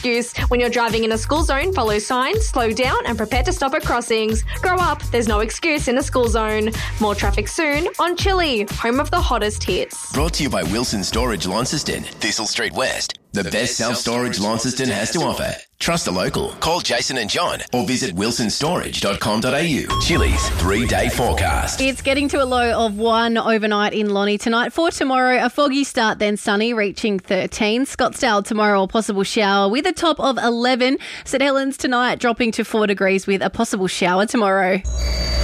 excuse. When you're driving in a school zone, follow signs, slow down and prepare to stop at crossings. Grow up, there's no excuse in a school zone. More traffic soon on Chili, home of the hottest hits. Brought to you by Wilson Storage Launceston, Thistle Street West. The best self-storage Launceston has to offer. Trust the local. Call Jason and John or visit wilsonstorage.com.au. Chili's 3-day forecast. It's getting to a low of 1 overnight in Lonnie tonight. For tomorrow, a foggy start, then sunny, reaching 13. Scottsdale tomorrow, a possible shower with a top of 11. St Helens tonight, dropping to 4 degrees with a possible shower tomorrow.